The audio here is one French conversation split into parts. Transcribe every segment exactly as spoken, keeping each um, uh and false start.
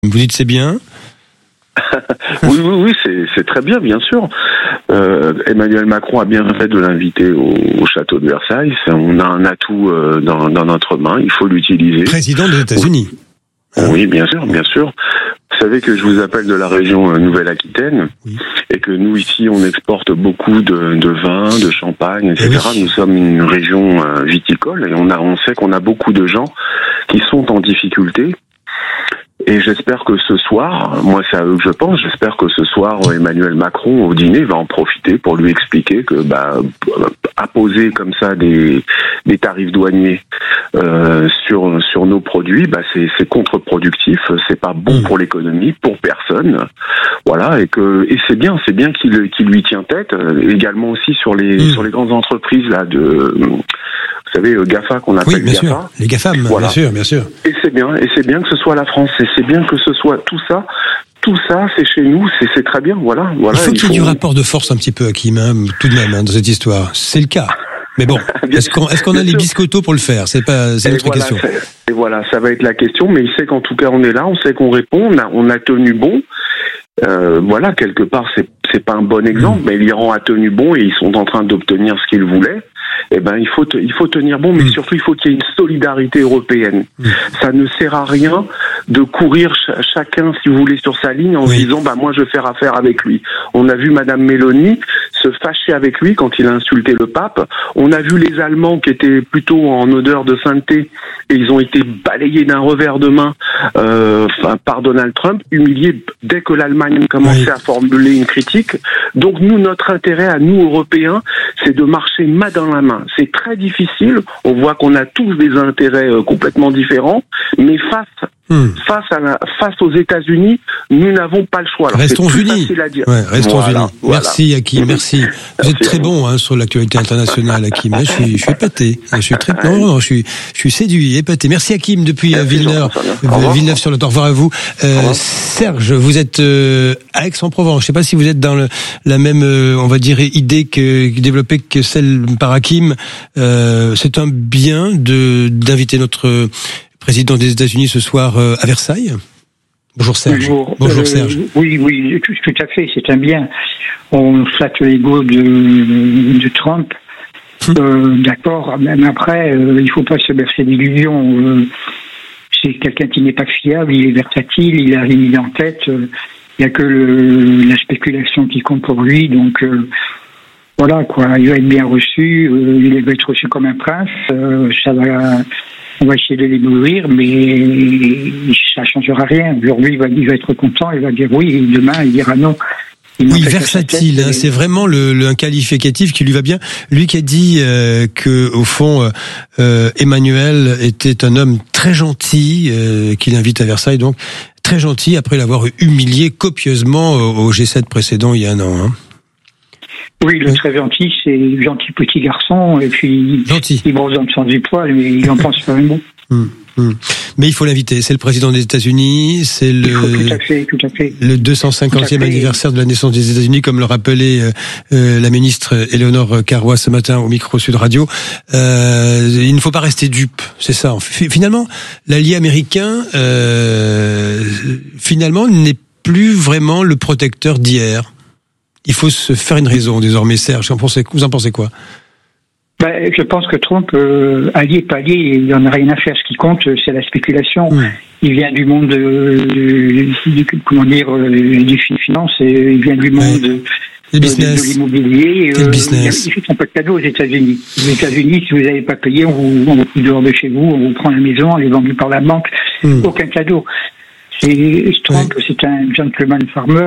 Vous dites c'est bien? Oui, oui, oui, c'est, c'est très bien, bien sûr. Euh, Emmanuel Macron a bien fait de l'inviter au, au château de Versailles. C'est, on a un atout euh, dans, dans notre main, il faut l'utiliser. Président des États-Unis. Oui, oui, bien sûr, bien sûr. Vous savez que je vous appelle de la région Nouvelle-Aquitaine, oui. Et que nous ici on exporte beaucoup de, de vin, de champagne, et cetera. Oui. Nous sommes une région euh, viticole et on a, on sait qu'on a beaucoup de gens qui sont en difficulté. Et j'espère que ce soir, moi c'est à eux que je pense, j'espère que ce soir Emmanuel Macron au dîner va en profiter pour lui expliquer que bah apposer comme ça des des tarifs douaniers euh, sur sur nos produits, bah c'est c'est contre-productif, c'est pas bon pour l'économie, pour personne. Voilà, et que et c'est bien, c'est bien qu'il qu'il lui tient tête également aussi sur les mmh. sur les grandes entreprises là de vous savez, GAFA qu'on appelle oui, bien GAFA. Sûr. Les GAFAM, voilà. bien sûr, bien sûr. Et c'est bien, et c'est bien que ce soit la France, et c'est bien que ce soit tout ça, tout ça, c'est chez nous, c'est, c'est très bien, voilà. voilà il faut il qu'il y ait faut... du rapport de force un petit peu, Hakim, hein, tout de même, hein, dans cette histoire. C'est le cas. Mais bon, est-ce qu'on, est-ce qu'on a les biscottos pour le faire? C'est pas, c'est notre voilà, question. Et voilà, ça va être la question, mais il sait qu'en tout cas on est là, on sait qu'on répond, on a, on a tenu bon. Euh, voilà, quelque part, c'est, c'est pas un bon exemple, mmh. mais l'Iran a tenu bon et ils sont en train d'obtenir ce qu'ils voulaient. Eh ben, il faut, te, il faut tenir bon, mais mmh. surtout, il faut qu'il y ait une solidarité européenne. Mmh. Ça ne sert à rien de courir ch- chacun, si vous voulez, sur sa ligne en oui. se disant, bah, moi, je vais faire affaire avec lui. On a vu Madame Meloni se fâcher avec lui quand il a insulté le pape. On a vu les Allemands qui étaient plutôt en odeur de sainteté et ils ont été balayés d'un revers de main, euh, par Donald Trump, humiliés dès que l'Allemagne commençait oui. à formuler une critique. Donc, nous, notre intérêt à nous, Européens, c'est de marcher main dans la main. C'est très difficile. On voit qu'on a tous des intérêts euh, complètement différents, mais face hmm. face à la, face aux États-Unis, nous n'avons pas le choix. Alors, restons c'est plus unis. facile à dire. Ouais, restons voilà, unis. Voilà. Merci Hakim, merci. Vous êtes très bon hein, sur l'actualité internationale, Hakim. Je suis, je suis épaté. Je suis très, non, non, je suis, je suis séduit, épaté. Merci Hakim depuis merci Villeneuve, Villeneuve-sur-le-Thor. Au revoir à vous. Euh, Serge, vous êtes euh, à Aix-en-Provence. Je ne sais pas si vous êtes dans le, la même, euh, on va dire, idée que développée que celle par Hakim. Euh, c'est un bien de d'inviter notre président des États-Unis ce soir euh, à Versailles. Bonjour Serge. Bonjour, Bonjour euh, Serge. Oui, oui, tout, tout à fait, c'est un bien. On flatte l'ego de, de Trump. Hum. Euh, d'accord, même après, euh, il ne faut pas se bercer d'illusions. Euh, c'est quelqu'un qui n'est pas fiable, il est versatile, il a une idée en tête. Euh, il n'y a que le, la spéculation qui compte pour lui, donc... Euh, Voilà, quoi. Il va être bien reçu, euh, il va être reçu comme un prince, euh, ça va, on va essayer de l'éblouir, mais ça changera rien. Aujourd'hui, il va, il va être content, il va dire oui, et demain, il dira non. Il oui, versatile, hein, c'est vraiment le, le, un qualificatif qui lui va bien. Lui qui a dit euh, que, au fond, euh, Emmanuel était un homme très gentil, euh, qu'il invite à Versailles, donc très gentil, après l'avoir humilié copieusement au, au G sept précédent il y a un an. Hein. Oui, le très gentil, c'est le gentil petit garçon, et puis gentil. Il brosse dans le sens du poil, mais il en pense pas un mot. Hum, hum. Mais il faut l'inviter. C'est le président des États-Unis, c'est le tout à fait, tout à fait. le deux cent cinquantième anniversaire de la naissance des États-Unis, comme le rappelait euh, euh, la ministre Éléonore Carrois ce matin au micro Sud Radio. Euh, il ne faut pas rester dupe, c'est ça. Finalement, l'allié américain, euh, finalement, n'est plus vraiment le protecteur d'hier. Il faut se faire une raison désormais, Serge. Vous en pensez quoi? Ben, je pense que Trump, euh, allié, pas allié, il n'en a rien à faire. Ce qui compte, c'est la spéculation. Mmh. Il vient du monde de, de, de comment dire, des finances, et il vient du monde ouais. de, de, de l'immobilier. Quel euh, business. Il fait un peu de cadeaux aux États-Unis. Aux États-Unis, si vous n'avez pas payé, on vous, on vous fout dehors de chez vous, on vous prend la maison, elle est vendue par la banque. Mmh. Aucun cadeau. C'est, Trump, ouais. c'est un gentleman farmer.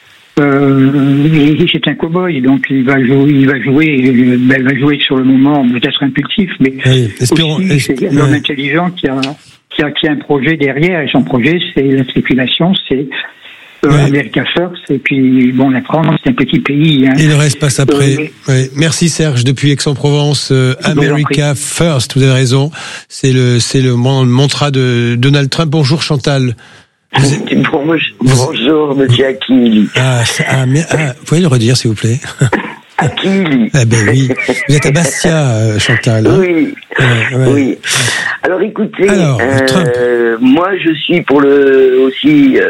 Euh, et c'est un cow-boy, donc il va jouer, il va jouer, ben, il va jouer sur le moment, peut-être impulsif, mais oui, espérons, aussi, c'est un homme ouais. intelligent qui a, qui a, qui a un projet derrière, et son projet, c'est la spéculation, c'est euh, ouais. America First, et puis bon, la France, c'est un petit pays. Hein. Et le reste passe après. Euh, mais... ouais. Merci Serge depuis Aix-en-Provence. Euh, America First, vous avez raison. C'est le, c'est le mantra de Donald Trump. Bonjour Chantal. Vous êtes... Bonjour, bonjour, monsieur Akili. Ah, ah, mais, ah, vous pouvez le redire, s'il vous plaît? Akili. Ah ben oui. Vous êtes à Bastia, Chantal. Hein? Oui. Ouais, ouais. Oui. Alors, écoutez, Alors, euh, moi, je suis pour le aussi euh,